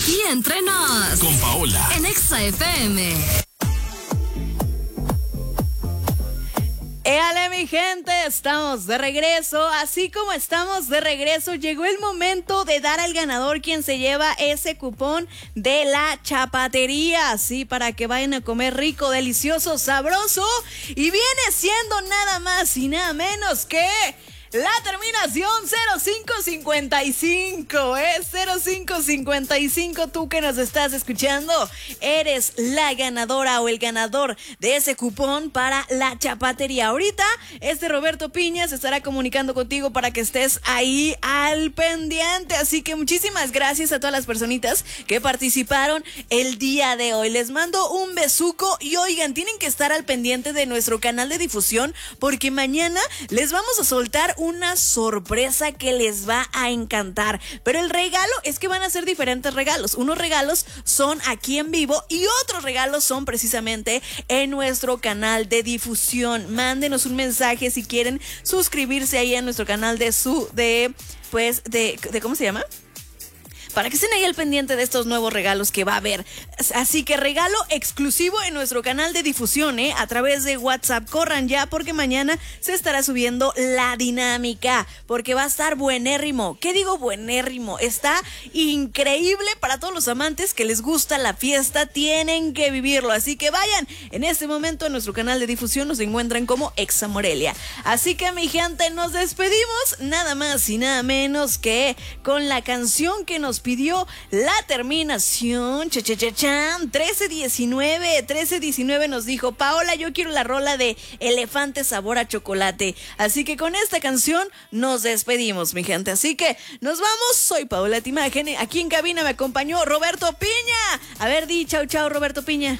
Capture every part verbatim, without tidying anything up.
Aquí entre nos. Con Paola. En Exa F M. ¡Éale, mi gente! Estamos de regreso. Así como estamos de regreso, llegó el momento de dar al ganador quien se lleva ese cupón de la chapatería. Sí, para que vayan a comer rico, delicioso, sabroso. Y viene siendo nada más y nada menos que la terminación cero cinco cincuenta y cinco, ¿eh? cero cinco cincuenta y cinco, tú que nos estás escuchando, eres la ganadora o el ganador de ese cupón para la chapatería. Ahorita, este Roberto Piña se estará comunicando contigo para que estés ahí al pendiente. Así que muchísimas gracias a todas las personitas que participaron el día de hoy. Les mando un besuco y oigan, tienen que estar al pendiente de nuestro canal de difusión porque mañana les vamos a soltar una sorpresa que les va a encantar. Pero el regalo es que van a ser diferentes regalos. Unos regalos son aquí en vivo y otros regalos son precisamente en nuestro canal de difusión. Mándenos un mensaje si quieren suscribirse ahí a nuestro canal de su, de, pues, de, de ¿cómo se llama? Para que estén ahí al pendiente de estos nuevos regalos que va a haber. Así que regalo exclusivo en nuestro canal de difusión, ¿eh? A través de WhatsApp. Corran ya porque mañana se estará subiendo la dinámica. Porque va a estar buenérrimo. ¿Qué digo buenérrimo? Está increíble para todos los amantes que les gusta la fiesta. Tienen que vivirlo. Así que vayan. En este momento en nuestro canal de difusión nos encuentran como Exa Morelia. Así que mi gente, nos despedimos nada más y nada menos que con la canción que nos pidió la terminación cha, cha, cha, chan, trece diecinueve. trece diecinueve nos dijo: Paola, yo quiero la rola de Elefante sabor a chocolate. Así que con esta canción nos despedimos, mi gente. Así que nos vamos. Soy Paola Timagen. Aquí en cabina me acompañó Roberto Piña. A ver, di chau chau, Roberto Piña.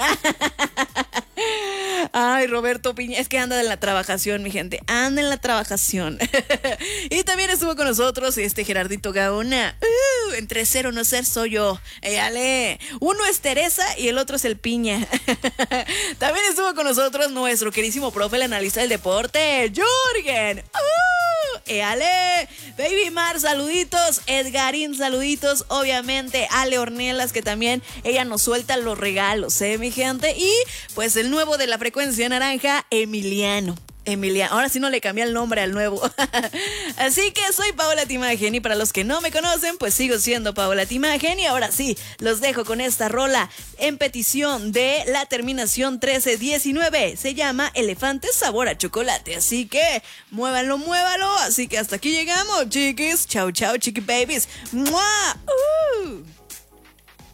Ay, Roberto Piña, es que anda en la trabajación, mi gente, anda en la trabajación. Y también estuvo con nosotros este Gerardito Gaona. Uh, entre ser o no ser soy yo. Éale. Uno es Teresa y el otro es el Piña. También estuvo con nosotros nuestro queridísimo profe, el analista del deporte, Jürgen. Uh, éale. Baby Mar, saluditos. Edgarín, saluditos. Obviamente Ale Ornelas, que también ella nos suelta los regalos, ¿eh, mi gente? Y pues el nuevo de la frecuencia naranja, Emiliano. Emiliano, ahora sí no le cambié el nombre al nuevo. Así que soy Paola Timagen y para los que no me conocen, pues sigo siendo Paola Timagen. Y ahora sí, los dejo con esta rola en petición de la terminación trece diecinueve. Se llama Elefante sabor a chocolate. Así que muévanlo, muévalo. Así que hasta aquí llegamos, chiquis. Chau, chau, chiqui babies. ¡Mua! ¡Uh!